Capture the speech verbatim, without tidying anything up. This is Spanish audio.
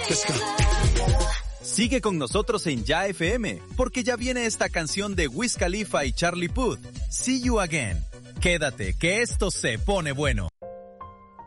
Let's go. Sigue con nosotros en Ya F M, porque ya viene esta canción de Wiz Khalifa y Charlie Puth, See You Again. Quédate, que esto se pone bueno.